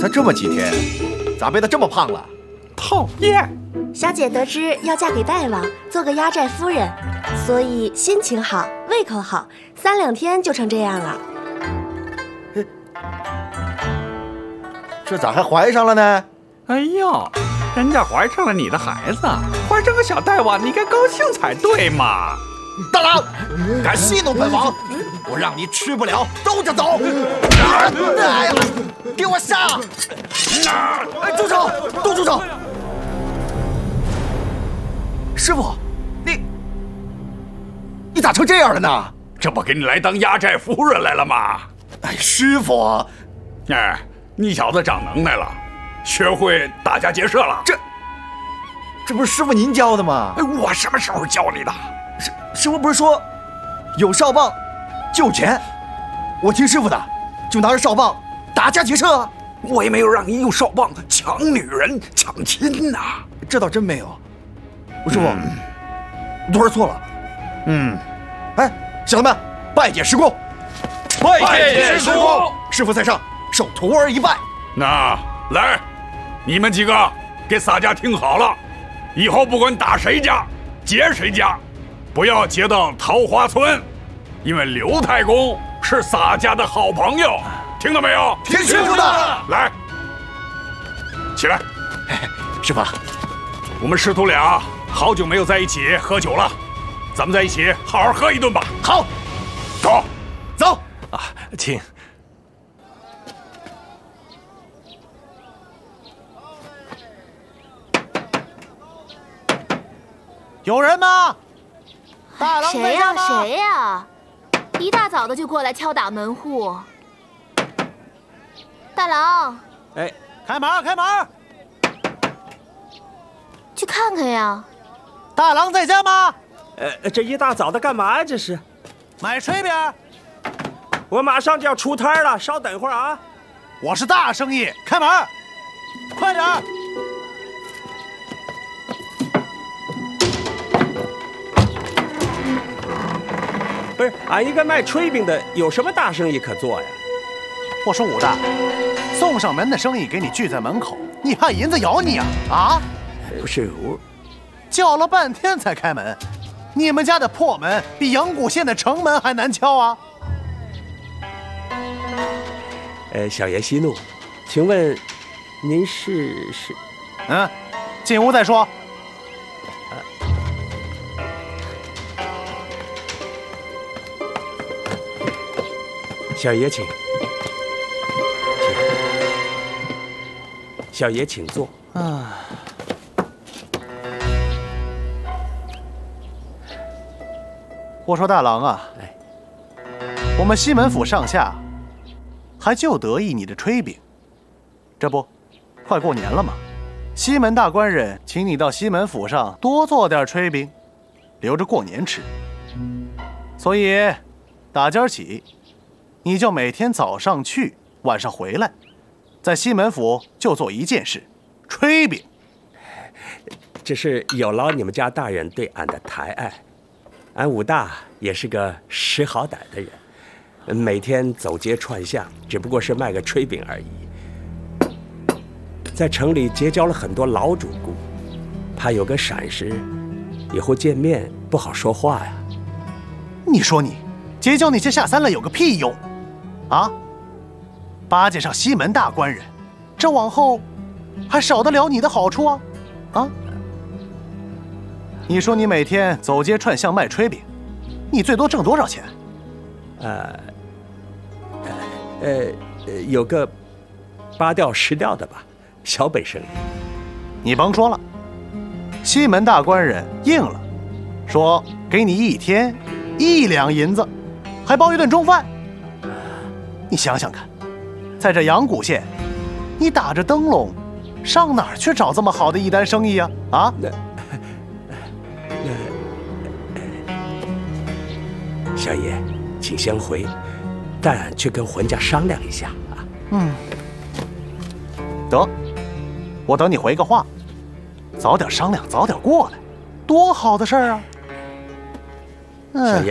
才这么几天，咋变得这么胖了？ 讨厌！ 小姐得知要嫁给大王，做个压寨夫人，所以心情好，胃口好，3、2天就成这样了。 这咋还怀上了呢？ 哎呦，人家怀上了你的孩子，怀上个小大王，你该高兴才对嘛！ 大郎，敢戏弄本王，我让你吃不了兜着走！哎呀，给我下！哎，住手！都住手！师傅，你咋成这样了呢？ 这不给你来当压寨夫人来了吗？ 哎，师傅， 哎，你小子长能耐了，学会打家劫舍了。 这不是师傅您教的吗？ 哎，我什么时候教你的？ 师傅不是说有哨棒就钱？我听师傅的，就拿着哨棒打家劫舍。 我也没有让你用哨棒抢女人、抢亲呐。 这倒真没有。师傅，徒儿错了。哎，小子们，拜见师公！ 拜见师公！ 师傅在上，受徒儿一拜。 那来，你们几个给洒家听好了，以后不管打谁家、劫谁家，不要劫到桃花村，因为刘太公是洒家的好朋友，听到没有？ 听师傅的。 来，起来。 师傅， 我们师徒俩好久没有在一起喝酒了，咱们在一起好好喝一顿吧。 好，走啊，请。 有人吗？大郎在家吗？ 谁呀？一大早的就过来敲打门户。大郎， 哎，开门，开门！ 去看看呀。 大郎在家吗？ 这一大早的干嘛呀？这是买炊饼。 我马上就要出摊了，稍等会儿啊。 我是大生意，开门，快点！ 不是，俺一个卖炊饼的，有什么大生意可做呀？ 我说武大，送上门的生意给你拒在门口，你怕银子咬你啊？啊？ 不是， 叫了半天才开门，你们家的破门比阳谷县的城门还难敲啊！ 小爷息怒，请问您是？ 进屋再说。 小爷请。小爷请坐。 我说大郎啊，我们西门府上下还就得意你的炊饼，这不，快过年了嘛，西门大官人请你到西门府上多做点炊饼，留着过年吃。所以，打今儿起，你就每天早上去，晚上回来，在西门府就做一件事，炊饼。 这是有劳你们家大人对俺的抬爱。俺武大也是个识好歹的人，每天走街串巷，只不过是卖个炊饼而已。在城里结交了很多老主顾，怕有个闪失，以后见面不好说话呀。 你说你结交那些下三滥有个屁用啊！巴结上西门大官人，这往后还少得了你的好处啊？啊！你说你每天走街串巷卖炊饼，你最多挣多少钱？ 有个8吊10吊的吧，小本生意。 你甭说了，西门大官人应了，说给你1天1两银子，还包一顿中饭。你想想看，在这阳谷县，你打着灯笼，上哪儿去找这么好的一单生意啊？啊？ 小爷，请先回，带俺去跟浑家商量一下啊。 得，我等你回个话，早点商量，早点过来，多好的事儿啊！ 小爷。